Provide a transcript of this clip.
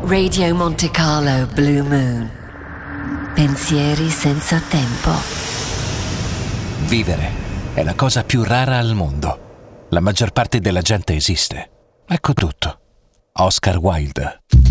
Radio Monte Carlo Blue Moon. Pensieri senza tempo. Vivere è la cosa più rara al mondo. La maggior parte della gente esiste. Ecco tutto. Oscar Wilde.